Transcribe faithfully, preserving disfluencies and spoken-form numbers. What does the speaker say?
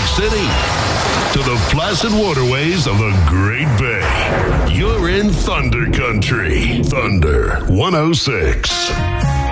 City to the placid waterways of the Great Bay. You're in Thunder Country. Thunder one oh six.